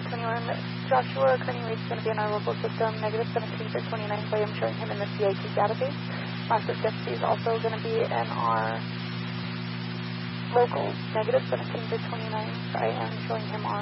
21. Joshua Kearney Reed's going to be in our local system, negative 17 for 29, so I am showing him in the CIT database. Master Dempsey is also going to be in our local, negative 17 for 29, so I am showing him on